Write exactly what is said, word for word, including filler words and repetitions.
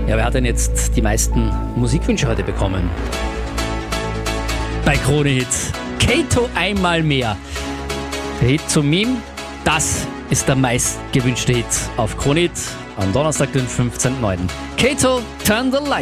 Ja, wer hat denn jetzt die meisten Musikwünsche heute bekommen? Bei Krone Hits. Kato einmal mehr. Der Hit zum Meme, das ist der meist gewünschte Hit auf Krone Hit am Donnerstag, den fünfzehnten neunten Kato, Turn the Light.